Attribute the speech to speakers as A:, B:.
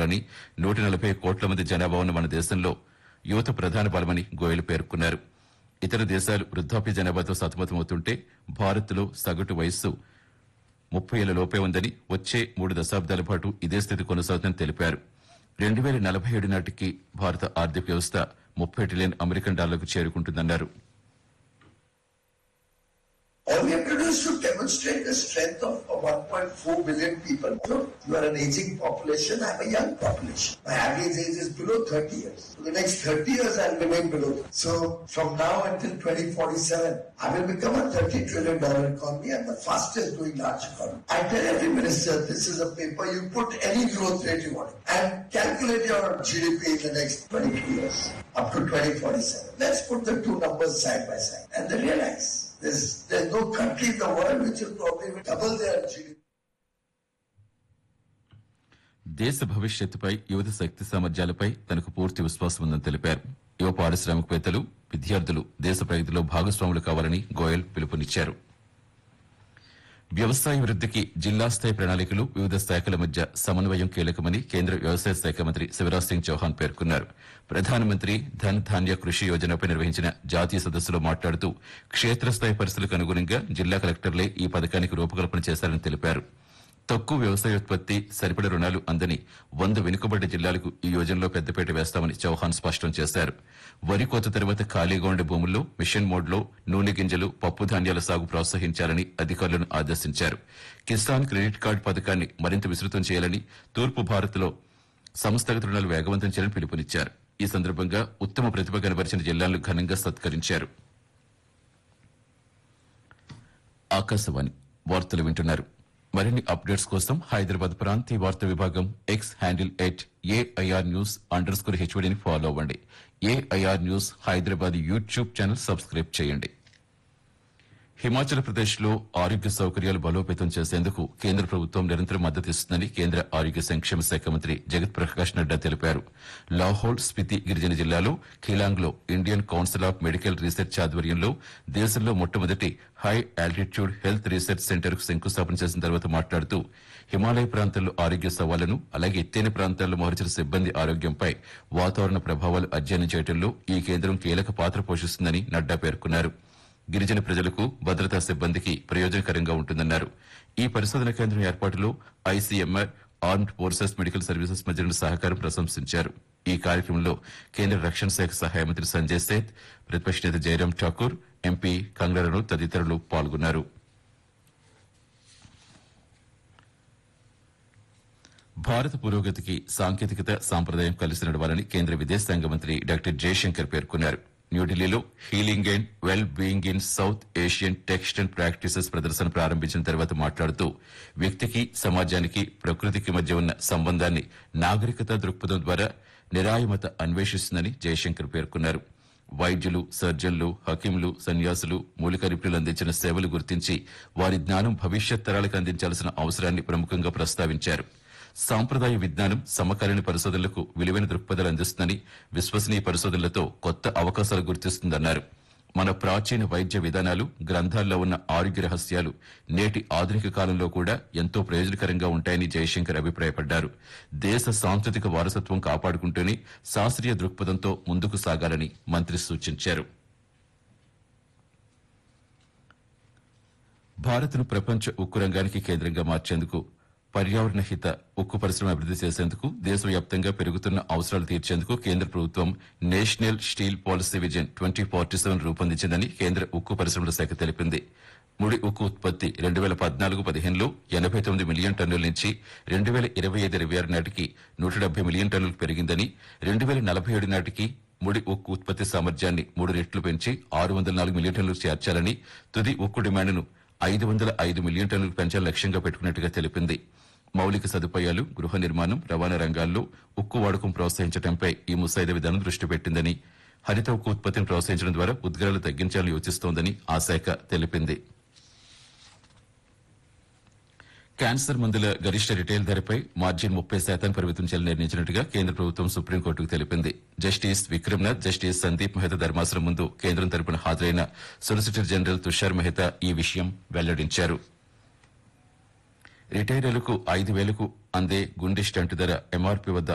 A: కావాలని 140 కోట్ల మంది జనాభా ఉన్న మన దేశంలో యువత ప్రధాన బలమని గోయల్ పేర్కొన్నారు. ఇతర దేశాలు వృద్ధాప్య జనాభాతో సతమతమవుతుంటే భారత్లో సగటు వయస్సు 30 ఏళ్ల లోపే ఉందని, వచ్చే 3 దశాబ్దాల పాటు ఇదే స్థితి కొనసాగుతుందని తెలిపారు. 2047 నాటికి భారత ఆర్థిక వ్యవస్థ $30 ట్రిలియన్ అమెరికన్ డాలర్లకు చేరుకుంటుందన్నారు.
B: All we have to do is to demonstrate the strength of 1.4 billion people. You are an aging population, I am a young population. My average age is below 30 years. For the next 30 years, I will remain below. So, from now until 2047, I will become a $30 trillion economy and the fastest growing large economy. I tell every minister, this is a paper, you put any growth rate you want and calculate your GDP in the next 22 years, up to 2047. Let's put the two numbers side by side and then realize. There's no country in the world which will probably double their GDP.
A: దేశ భవిష్యత్తుపై యువత శక్తి సామర్థ్యాలపై తనకు పూర్తి విశ్వాసం ఉందని తెలిపారు. యువ పారిశ్రామికవేత్తలు, విద్యార్థులు దేశ ప్రగతిలో భాగస్వాములు కావాలని గోయల్ పిలుపునిచ్చారు. వ్యవసాయ వృద్దికి జిల్లా స్థాయి ప్రణాళికలు, వివిధ శాఖల మధ్య సమన్వయం కీలకమని కేంద్ర వ్యవసాయ శాఖ మంత్రి శివరాజ్ సింగ్ చౌహాన్ పేర్కొన్నారు. ప్రధానమంత్రి ధన్ ధాన్య కృషి యోజనపై నిర్వహించిన జాతీయ సదస్సులో మాట్లాడుతూ క్షేత్రస్థాయి పరిస్థితులకు అనుగుణంగా జిల్లా కలెక్టర్లే ఈ పథకానికి రూపకల్పన చేశారని తెలిపారు. తక్కువ వ్యవసాయోత్పత్తి, సరిపడ రుణాలు అందని 100 వెనుకబడ్డ జిల్లాలకు ఈ యోజనలో పెద్దపీట వేస్తామని చౌహాన్ స్పష్టం చేశారు. వరి కోత తర్వాత ఖాళీగా ఉండే భూముల్లో మిషన్ మోడ్లో నూనె గింజలు, పప్పు ధాన్యాల సాగు ప్రోత్సహించాలని అధికారులను ఆదేశించారు. కిసాన్ క్రెడిట్ కార్డు పథకాన్ని మరింత విస్తృతం చేయాలని, తూర్పు భారత్లో సంస్థాగత రుణాలు వేగవంతం చేయాలని పిలుపునిచ్చారు. ఈ సందర్భంగా ఉత్తమ ప్రతిభ కనబరిచిన జిల్లాలను ఘనంగా సత్కరించారు. ఆకాశవాణి వార్తలు వింటున్నారు. మరిన్ని అప్డేట్స్ కోసం హైదరాబాద్ ప్రాంతీయ వార్తా విభాగం ఎక్స్ హ్యాండిల్ @AIR_News_HODని ఫాలో అవ్వండి. AIR news Hyderabad YouTube channel subscribe చేయండి. హిమాచల్ ప్రదేశ్లో ఆరోగ్య సౌకర్యాలు బలోపేతం చేసేందుకు కేంద్ర ప్రభుత్వం నిరంతరం మద్దతిస్తుందని కేంద్ర ఆరోగ్య సంక్షేమ శాఖ మంత్రి జగత్ ప్రకాష్ నడ్డా తెలిపారు. లాహౌల్ స్పితి గిరిజన జిల్లాలో ఖిలాంగ్లో Indian council of medical research ఆధ్వర్యంలో దేశంలో మొట్టమొదటి high altitude health research centre కు శంకుస్థాపన చేసిన తర్వాత మాట్లాడుతూ హిమాలయ ప్రాంతాల్లో ఆరోగ్య సవాళ్లను, అలాగే ఎత్తైన ప్రాంతాల్లో మోహరించిన సిబ్బంది ఆరోగ్యంపై వాతావరణ ప్రభావాలు అధ్యయనం చేయడంలో ఈ కేంద్రం కీలక పాత్ర పోషిస్తుందని నడ్డా పేర్కొన్నారు. గిరిజన ప్రజలకు, భద్రతా సిబ్బందికి ప్రయోజనకరంగా ఉంటుందన్నారు. ఈ పరిశోధన కేంద్రం ఏర్పాటులో ICMR, armed forces medical services మధ్య సహకారం ప్రశంసించారు. ఈ కార్యక్రమంలో కేంద్ర రక్షణ శాఖ సహాయ మంత్రి సంజయ్ సేత్, ప్రతిపక్ష నేత జయరాం ఠాకూర్, ఎంపీ కంగనా రనౌత్ తదితరులు పాల్గొన్నారు. భారత పురోగతికి సాంకేతికత, సాంప్రదాయం కలిసి నడవాలని కేంద్ర విదేశాంగ మంత్రి డాక్టర్ జయశంకర్ పేర్కొన్నారు. న్యూఢిల్లీలో healing and well being in south Asian text and practices ప్రదర్శన ప్రారంభించిన తర్వాత మాట్లాడుతూ వ్యక్తికి, సమాజానికి, ప్రకృతికి మధ్య ఉన్న సంబంధాన్ని నాగరికత దృక్పథం ద్వారా నిరాయమత అన్వేషిస్తుందని జయశంకర్ పేర్కొన్నారు. వైద్యులు, సర్జన్లు, హకీంలు, సన్యాసులు, మూలిక నిపుణులు అందించిన సేవలు గుర్తించి వారి జ్ఞానం భవిష్యత్ తరాలకు అందించాల్సిన అవసరాన్ని ప్రముఖంగా ప్రస్తావించారు. సాంప్రదాయ విజ్ఞానం సమకాలీన పరిశోధనలకు విలువైన దృక్పథాలు అందిస్తుందని, విశ్వసనీయ పరిశోధనలతో కొత్త అవకాశాలు గుర్తిస్తుందన్నారు. మన ప్రాచీన వైద్య విధానాలు, గ్రంథాల్లో ఉన్న ఆరోగ్య రహస్యాలు నేటి ఆధునిక కాలంలో కూడా ఎంతో ప్రయోజనకరంగా ఉంటాయని జయశంకర్ అభిప్రాయపడ్డారు. దేశ సాంస్కృతిక వారసత్వం కాపాడుకుంటూనే శాస్త్రీయ దృక్పథంతో ముందుకు సాగాలని మంత్రి సూచించారు. భారత్ను ప్రపంచ ఉక్కు రంగానికి కేంద్రంగా మార్చేందుకు, పర్యావరణ హిత ఉక్కు పరిశ్రమ అభివృద్ది చేసేందుకు, దేశవ్యాప్తంగా పెరుగుతున్న అవసరాలు తీర్చేందుకు కేంద్ర ప్రభుత్వం నేషనల్ స్టీల్ పాలసీ విజన్ 2047 రూపొందించిందని కేంద్ర ఉక్కు పరిశ్రమల శాఖ తెలిపింది. ముడి ఉక్కు ఉత్పత్తి 2014-15లో 89 మిలియన్ టన్నుల నుంచి 2025-26 నాటికి 170 మిలియన్ టన్నులకు పెరిగిందని, 2047 నాటికి ముడి ఉక్కు ఉత్పత్తి సామర్థ్యాన్ని 3 రెట్లు పెంచి 604 మిలియన్ టన్నులకు చేర్చాలని, తుది ఉక్కు డిమాండ్ను 505 మిలియన్ టన్నులకు పెంచాలని లక్ష్యంగా పెట్టుకున్నట్టుగా తెలిపింది. మౌలిక సదుపాయాలు, గృహ నిర్మాణం, రవాణా రంగాల్లో ఉక్కు వాడకం ప్రోత్సహించడంపై ఈ ముసాయిదా విధానం దృష్టి పెట్టిందని, హరిత ఉక్కు ఉత్పత్తిని ప్రోత్సహించడం ద్వారా ఉద్గారాలు తగ్గించాలని యోచిస్తోందని ఆ శాఖ తెలిపింది. క్యాన్సర్ మందుల గరిష్ట రిటైల్ ధరపై మార్జిన్ 30% పరిమితం చేయాలని నిర్ణయించినట్టుగా కేంద్ర ప్రభుత్వం సుప్రీంకోర్టుకు తెలిపింది. జస్టిస్ విక్రమ్నాథ్, జస్టిస్ సందీప్ మెహతా ధర్మాసనం ముందు కేంద్రం తరపున హాజరైన సొలిసిటర్ జనరల్ తుషార్ మెహతా ఈ విషయం వెల్లడించారు. రిటైలర్లకు 5,000కు అందే గుండె స్టంట్ ధర MRP వద్ద